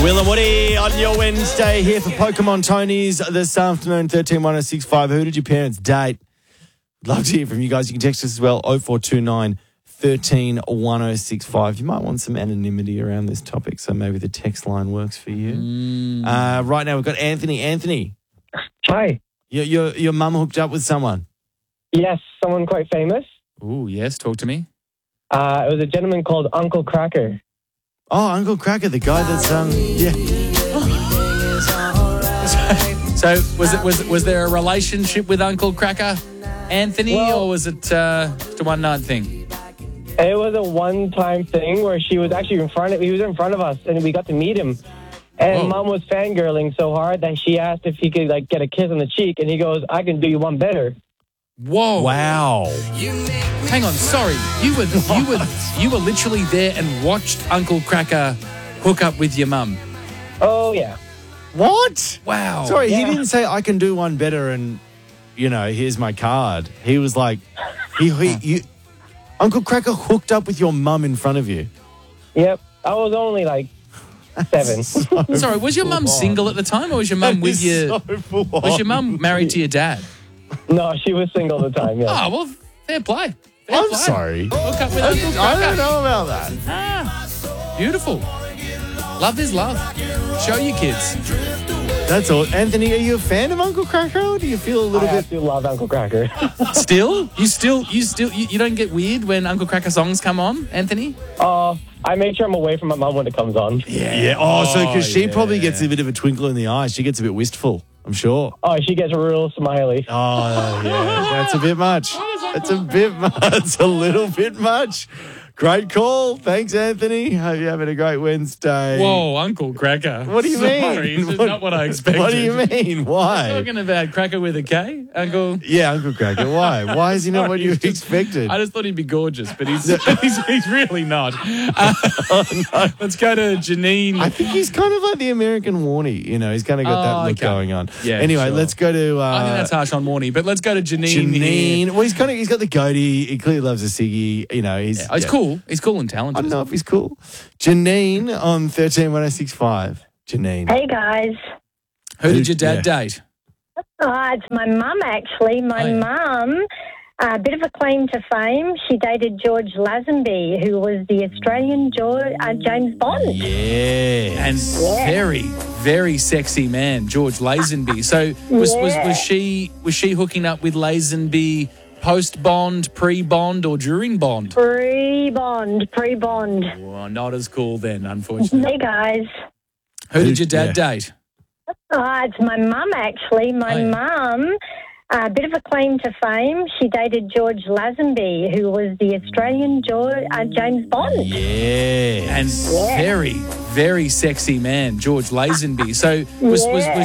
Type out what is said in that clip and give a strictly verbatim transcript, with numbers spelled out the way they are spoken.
Will and Woody on your Wednesday here for Pokemon Tony's this afternoon, thirteen one oh six five. Who did your parents date? Love to hear from you guys. You can text us as well, oh four two nine, one three one oh six five. You might want some anonymity around this topic, so maybe the text line works for you. Mm. Uh, right now we've got Anthony. Anthony, Hi. your your, your mum hooked up with someone. Yes, someone quite famous. Ooh, yes, talk to me. Uh, it was a gentleman called Uncle Cracker. Oh, Uncle Cracker, the guy that's um yeah. So was it was was there a relationship with Uncle Cracker, Anthony, Well- or was it uh, just a one night thing? It was a one-time thing where she was actually in front of he was in front of us, and we got to meet him. And Whoa. Mom was fangirling so hard that she asked if he could like get a kiss on the cheek, and he goes, "I can do you one better." Whoa! Wow. Hang on, sorry. You were you were you were literally there and watched Uncle Cracker hook up with your mum. Oh yeah. What? Wow. Sorry, he Yeah. didn't say I can do one better and, you know, here's my card. He was like, he, he you, Uncle Cracker hooked up with your mum in front of you. Yep. I was only like seven. Sorry, was your mum single at the time, or was your mum That with is your so full was your on. mum married to your dad? No, she was single at the time. Yeah. Oh well, fair play. Fair I'm play. sorry. Hook up with I, Uncle I Cracker. don't know about that. Ah, beautiful. Love is love. Show your kids. That's all. Anthony, are you a fan of Uncle Cracker? Or do you feel a I little bit... absolutely love Uncle Cracker. Still, you still, you still, you, you don't get weird when Uncle Cracker songs come on, Anthony? uh, I make sure I'm away from my mom when it comes on. Yeah. Oh, so because she yeah. probably gets a bit of a twinkle in the eye. She gets a bit wistful, I'm sure. Oh, she gets real smiley. Oh, yeah. That's a bit much. That's a bit much. That's a little bit much. Great call. Thanks, Anthony. Hope you're having a great Wednesday. Whoa, Uncle Cracker. What do you Sorry, mean? This is not what I expected. What do you mean? Why? Talking about Cracker with a K, Uncle. Yeah, Uncle Cracker. Why? Why is he not what Sorry, you he's just- expected? I just thought he'd be gorgeous, but he's he's, he's really not. Uh, Let's go to Janine. I think he's kind of like the American Warnie. You know, he's kind of got that Oh, look okay. going on. Yeah, Anyway, sure. let's go to uh, I think that's harsh on Warnie, but let's go to Janine. here. Janine. Well, he's kind of he's got the goatee. He clearly loves a ciggy. You know, he's Oh, he's yeah. cool. He's cool and I talented. don't know if he's cool. Janine on thirteen one oh six five. Janine. Hey guys, Who did your dad Yeah. date? uh, it's my mum actually. My Oh, yeah. mum, a bit of a claim to fame. She dated George Lazenby, who was the Australian George, uh, James Bond. Yeah. And very, very sexy man, George Lazenby. So was, was Yeah. was she was she hooking up with Lazenby post Bond, pre Bond, or during Bond? Pre-Bond, pre-Bond. Well, not as cool then, unfortunately. Hey guys, Who did your dad Yeah. date? uh, it's my mum actually. My Oh, yeah. mum, a bit of a claim to fame. She dated George Lazenby, who was the Australian George, uh, James Bond. Yeah. And very, very sexy man, George Lazenby. So was was, Yeah. was